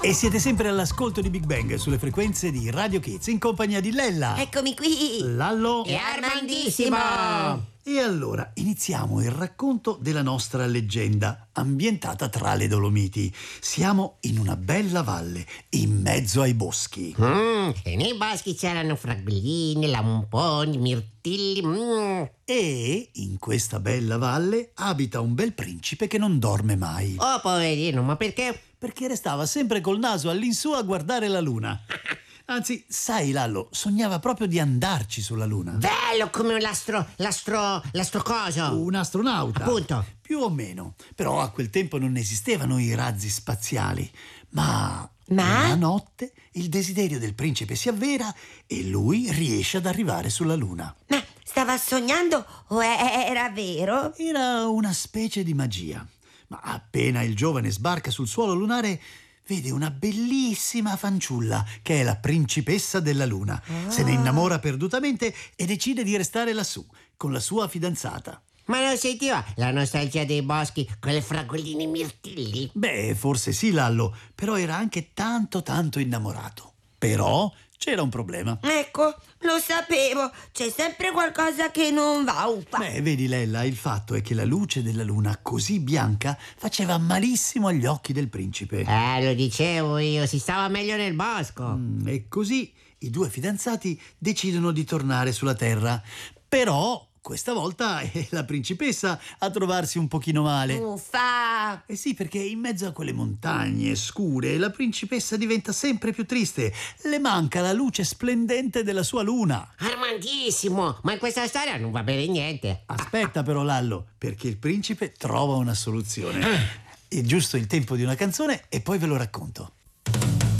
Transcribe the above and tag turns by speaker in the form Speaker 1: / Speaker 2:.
Speaker 1: E siete sempre all'ascolto di Big Bang sulle frequenze di Radio Kids in compagnia di Lella,
Speaker 2: Eccomi qui!
Speaker 1: Lallo
Speaker 2: E Armandissimo!
Speaker 1: E allora iniziamo il racconto della nostra leggenda ambientata tra le Dolomiti. Siamo in una bella valle in mezzo ai boschi.
Speaker 2: E nei boschi c'erano fragoline, lamponi, mirtilli.
Speaker 1: E in questa bella valle abita un bel principe che non dorme mai.
Speaker 2: Oh, poverino, ma perché?
Speaker 1: Perché restava sempre col naso all'insù a guardare la luna. Anzi, sai Lallo, sognava proprio di andarci sulla luna.
Speaker 2: Bello come un l'astro coso.
Speaker 1: Un astronauta.
Speaker 2: Appunto.
Speaker 1: Più o meno. Però a quel tempo non esistevano i razzi spaziali. Ma? Una notte il desiderio del principe si avvera e lui riesce ad arrivare sulla luna.
Speaker 3: Ma stava sognando o era vero?
Speaker 1: Era una specie di magia. Ma appena il giovane sbarca sul suolo lunare, vede una bellissima fanciulla che è la principessa della luna. Se ne innamora perdutamente e decide di restare lassù con la sua fidanzata.
Speaker 2: Ma non sentiva la nostalgia dei boschi con le fragoline mirtilli?
Speaker 1: Beh, forse sì, Lallo, però era anche tanto innamorato. Però c'era un problema.
Speaker 3: Ecco, lo sapevo. C'è sempre qualcosa che non va, uffa.
Speaker 1: Beh, vedi Lella, il fatto è che la luce della luna così bianca faceva malissimo agli occhi del principe.
Speaker 2: Lo dicevo io, si stava meglio nel bosco.
Speaker 1: E così i due fidanzati decidono di tornare sulla terra. Però questa volta è la principessa a trovarsi un pochino male.
Speaker 3: Uffa!
Speaker 1: Eh sì, perché in mezzo a quelle montagne scure la principessa diventa sempre più triste. Le manca la luce splendente della sua luna.
Speaker 2: Armandissimo, ma in questa storia non va bene niente.
Speaker 1: Aspetta però Lallo, perché il principe trova una soluzione. È giusto il tempo di una canzone e poi ve lo racconto.